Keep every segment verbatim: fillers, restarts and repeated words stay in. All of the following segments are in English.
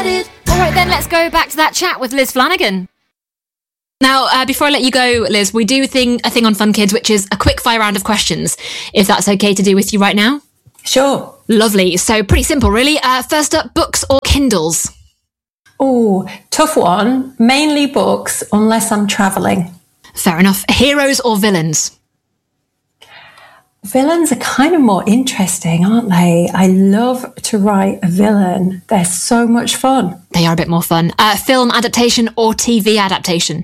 All right, then let's go back to that chat with Liz Flanagan. Now, uh, before I let you go, Liz, we do a thing, a thing on Fun Kids, which is a quick fire round of questions, if that's okay to do with you right now. Sure. Lovely. So pretty simple, really. Uh, first up, books or Kindles? Oh, tough one. Mainly books, unless I'm travelling. Fair enough. Heroes or villains? Villains are kind of more interesting, aren't they? I love to write a villain. They're so much fun. They are a bit more fun. Uh, film adaptation or T V adaptation?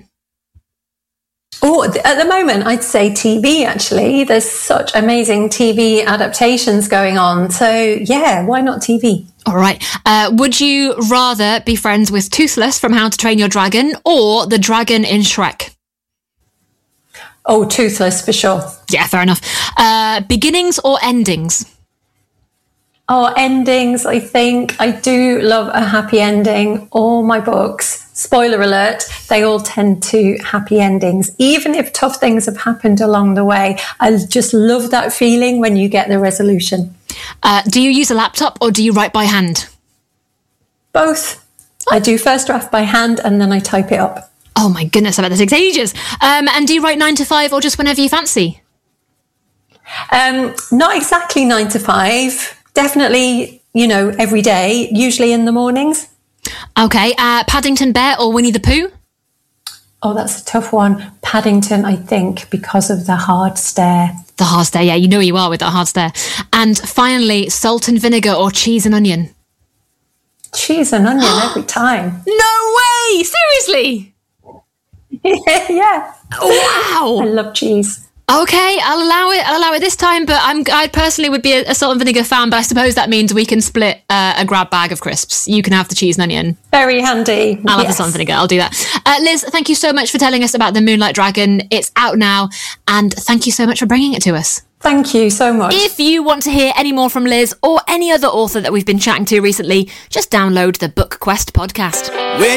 Oh, at the moment, I'd say T V, actually. There's such amazing T V adaptations going on. So, yeah, why not T V? All right. Uh, would you rather be friends with Toothless from How to Train Your Dragon or the dragon in Shrek? Oh, Toothless, for sure. Yeah, fair enough. Uh, beginnings or endings? Oh, endings, I think. I do love a happy ending. All my books, spoiler alert, they all tend to happy endings. Even if tough things have happened along the way, I just love that feeling when you get the resolution. Uh, do you use a laptop or do you write by hand? Both. I do first draft by hand and then I type it up. Oh my goodness, I bet that takes ages. Um, and do you write nine to five or just whenever you fancy? Um, not exactly nine to five. Definitely, you know, every day, usually in the mornings. Okay, uh, Paddington Bear or Winnie the Pooh? Oh, that's a tough one. Paddington, I think, because of the hard stare. The hard stare, yeah, you know you are with that hard stare. And finally, salt and vinegar or cheese and onion? Cheese and onion every time. No way! Seriously? Yeah. Wow. I love cheese. Okay, I'll allow it. I'll allow it this time. But I'm, I personally would be a, a salt and vinegar fan. But I suppose that means we can split uh, a grab bag of crisps. You can have the cheese and onion. Very handy. I'll yes. have the salt and vinegar. I'll do that. Uh, Liz, thank you so much for telling us about the Moonlight Dragon. It's out now, and thank you so much for bringing it to us. Thank you so much. If you want to hear any more from Liz or any other author that we've been chatting to recently, just download the Book Quest podcast. When